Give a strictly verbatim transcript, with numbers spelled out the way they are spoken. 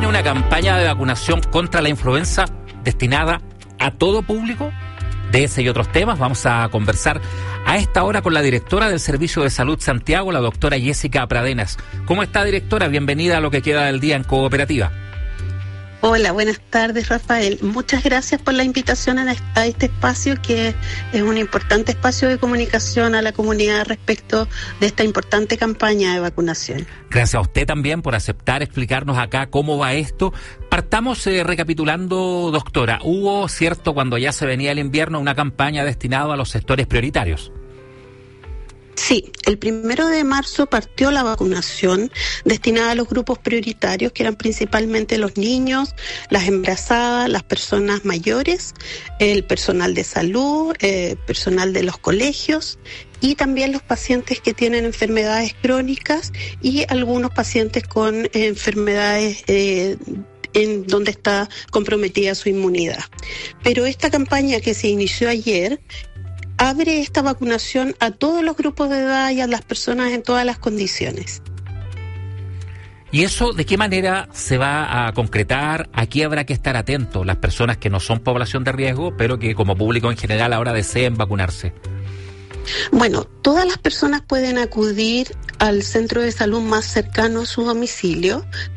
viene una campaña de vacunación contra la influenza destinada a todo público. De ese y otros temas vamos a conversar a esta hora con la directora del Servicio de Salud Santiago, la doctora Jessica Pradenas. ¿Cómo está, directora? Bienvenida a lo que queda del día en Cooperativa. Hola, buenas tardes, Rafael. Muchas gracias por la invitación a este espacio, que es un importante espacio de comunicación a la comunidad respecto de esta importante campaña de vacunación. Gracias a usted también por aceptar explicarnos acá cómo va esto. Partamos eh, recapitulando, doctora. Hubo, cierto, cuando ya se venía el invierno, una campaña destinada a los sectores prioritarios. Sí, el primero de marzo partió la vacunación destinada a los grupos prioritarios, que eran principalmente los niños, las embarazadas, las personas mayores, el personal de salud, eh, personal de los colegios y también los pacientes que tienen enfermedades crónicas y algunos pacientes con eh, enfermedades eh, en donde está comprometida su inmunidad. Pero esta campaña que se inició ayer abre esta vacunación a todos los grupos de edad y a las personas en todas las condiciones. ¿Y eso de qué manera se va a concretar? Aquí habrá que estar atentos las personas que no son población de riesgo, pero que como público en general ahora deseen vacunarse. Bueno, todas las personas pueden acudir al centro de salud más cercano a su domicilio.